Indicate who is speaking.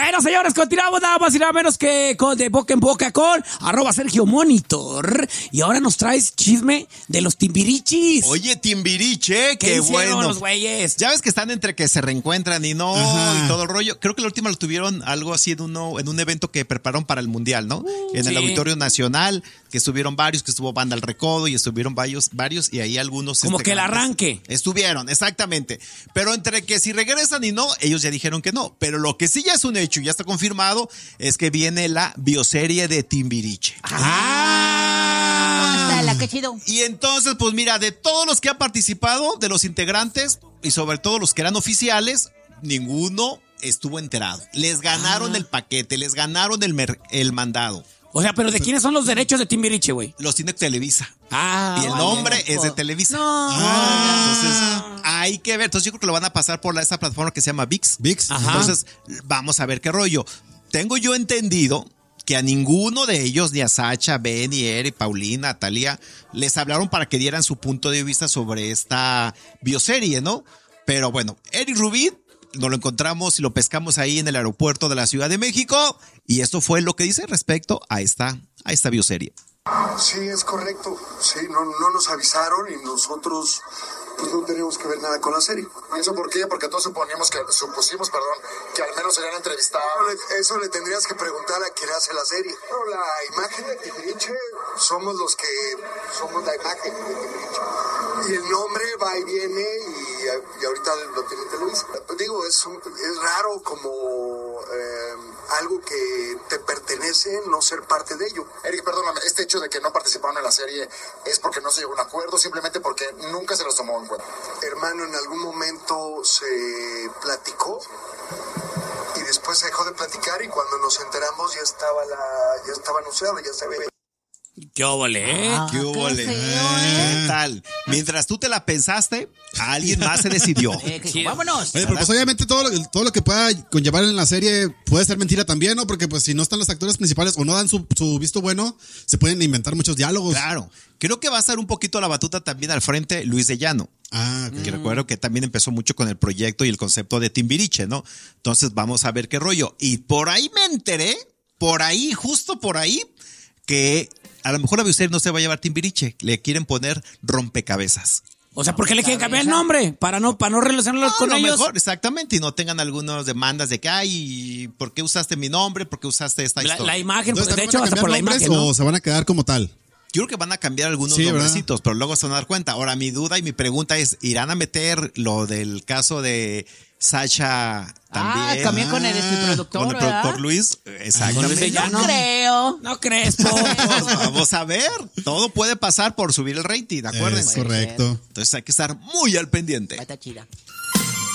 Speaker 1: Bueno, señores, continuamos nada más y nada menos que de boca en boca con @SergioMonitor. Y ahora nos traes chisme de los Timbirichis.
Speaker 2: Oye, Timbiriche,
Speaker 1: ¿Qué hicieron
Speaker 2: bueno.
Speaker 1: los güeyes?
Speaker 2: Ya ves que están entre que se reencuentran y no, y todo el rollo. Creo que la última lo tuvieron algo así en un evento que prepararon para el Mundial, ¿no? En el Auditorio Nacional, que estuvieron varios, que estuvo Banda El Recodo y estuvieron varios, y ahí algunos.
Speaker 1: Como que el arranque.
Speaker 2: Estuvieron, exactamente. Pero entre que si regresan y no, ellos ya dijeron que no. Pero lo que sí ya es un hecho y ya está confirmado es que viene la bioserie de Timbiriche.
Speaker 3: Qué chido.
Speaker 2: Y entonces, pues mira, de todos los que han participado, de los integrantes, y sobre todo los que eran oficiales, ninguno estuvo enterado. Les ganaron el paquete, les ganaron el mandado.
Speaker 1: O sea, pero ¿de quiénes son los derechos de Timbiriche, güey?
Speaker 2: Los tiene Televisa.
Speaker 1: Y
Speaker 2: el nombre es de Televisa. Entonces, hay que ver. Entonces, yo creo que lo van a pasar por esa plataforma que se llama ViX. Entonces, vamos a ver qué rollo. Tengo yo entendido que a ninguno de ellos, ni a Sacha, Benny, Eric, Paulina, Talía, les hablaron para que dieran su punto de vista sobre esta bioserie, ¿no? Pero bueno, Eric Rubin nos lo encontramos y lo pescamos ahí en el aeropuerto de la Ciudad de México, y esto fue lo que dice respecto a esta bioserie.
Speaker 4: Sí, es correcto. Sí, no nos avisaron y nosotros pues no tenemos que ver nada con la serie.
Speaker 5: ¿Eso por qué? Porque todos supusimos, que al menos serían entrevistados.
Speaker 4: Eso le tendrías que preguntar a quien hace la serie. Pero la imagen de Timbiriche somos los que somos la imagen de Timbiriche. Y el nombre va y viene y ahorita lo tiene Televisa. Digo, es raro como algo que te pertenece no ser parte de ello.
Speaker 5: Eric, perdóname, este hecho de que no participaron en la serie es porque no se llegó a un acuerdo, simplemente porque nunca se los tomó en cuenta.
Speaker 4: Hermano, en algún momento se platicó y después se dejó de platicar y cuando nos enteramos ya estaba anunciada, ya se ve.
Speaker 1: ¿Qué óvole,
Speaker 2: ¿Qué óvole? ¿Qué tal? Mientras tú te la pensaste, alguien más se decidió.
Speaker 3: Vámonos.
Speaker 6: Oye, pero pues obviamente todo lo que pueda conllevar en la serie puede ser mentira también, ¿no? Porque pues si no están los actores principales o no dan su visto bueno, se pueden inventar muchos diálogos.
Speaker 2: Claro. Creo que va a estar un poquito la batuta también al frente Luis de Llano.
Speaker 6: Okay.
Speaker 2: Que recuerdo que también empezó mucho con el proyecto y el concepto de Timbiriche, ¿no? Entonces vamos a ver qué rollo. Y por ahí me enteré, justo por ahí, que a lo mejor la bioserie no se va a llevar Timbiriche, le quieren poner Rompecabezas.
Speaker 1: O sea, ¿por qué le quieren cambiar el nombre? Para no relacionarlos con ellos.
Speaker 2: Mejor, exactamente, y no tengan algunas demandas de que, ay, ¿por qué usaste mi nombre? ¿Por qué usaste esta historia?
Speaker 1: La imagen,
Speaker 6: Entonces,
Speaker 1: de hecho, hasta por la imagen, ¿no?
Speaker 6: ¿O se van a quedar como tal?
Speaker 2: Yo creo que van a cambiar algunos nombrecitos, pero luego se van a dar cuenta. Ahora, mi duda y mi pregunta es, ¿irán a meter lo del caso de Sacha también?
Speaker 3: También con el productor,
Speaker 2: con el productor Luis. Exactamente.
Speaker 3: No creo.
Speaker 1: No crees, po.
Speaker 2: Pues vamos a ver. Todo puede pasar por subir el rating, acuérdense.
Speaker 6: Es correcto.
Speaker 2: Entonces hay que estar muy al pendiente.
Speaker 3: Está chida.